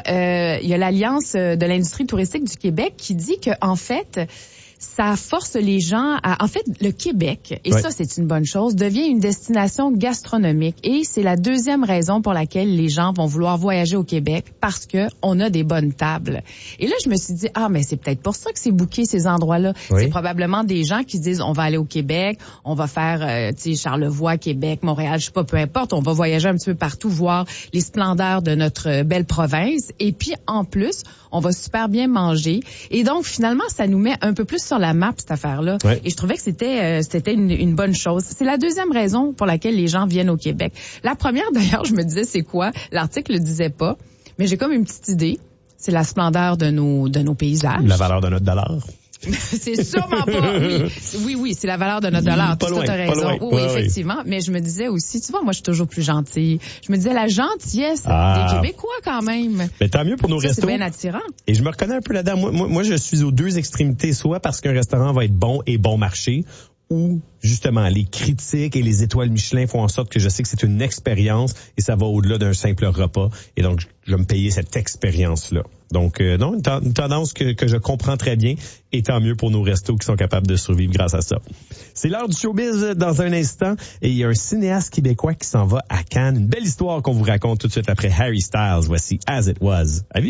il y a l'Alliance de l'industrie touristique du Québec qui dit que en fait, ça force les gens à... En fait, le Québec, et ça, c'est une bonne chose, devient une destination gastronomique. Et c'est la deuxième raison pour laquelle les gens vont vouloir voyager au Québec, parce que on a des bonnes tables. Et là, je me suis dit, mais c'est peut-être pour ça que c'est booké, ces endroits-là. C'est probablement des gens qui se disent, on va aller au Québec, on va faire, Charlevoix, Québec, Montréal, je sais pas, peu importe, on va voyager un petit peu partout, voir les splendeurs de notre belle province. Et puis, en plus, on va super bien manger. Et donc, finalement, ça nous met un peu plus sur la map, cette affaire-là. Et je trouvais que c'était une bonne chose. C'est la deuxième raison pour laquelle les gens viennent au Québec. La première, d'ailleurs, je me disais, c'est quoi? L'article le disait pas, mais j'ai comme une petite idée. C'est la splendeur de nos paysages. La valeur de notre dollar. C'est sûrement pas, oui, c'est la valeur de notre dollar. Tu as raison. Oui, effectivement. Mais je me disais aussi, tu vois, moi, je suis toujours plus gentille. Je me disais, la gentillesse des Québécois, quand même. Mais tant mieux pour nos restos. C'est bien attirant. Et je me reconnais un peu là-dedans. Moi, je suis aux deux extrémités, soit parce qu'un restaurant va être bon et bon marché, ou justement les critiques et les étoiles Michelin font en sorte que je sais que c'est une expérience et ça va au-delà d'un simple repas. Et donc, je vais me payer cette expérience-là. Donc, non, une tendance que je comprends très bien, et tant mieux pour nos restos qui sont capables de survivre grâce à ça. C'est l'heure du showbiz dans un instant, et il y a un cinéaste québécois qui s'en va à Cannes. Une belle histoire qu'on vous raconte tout de suite après Harry Styles. Voici As It Was.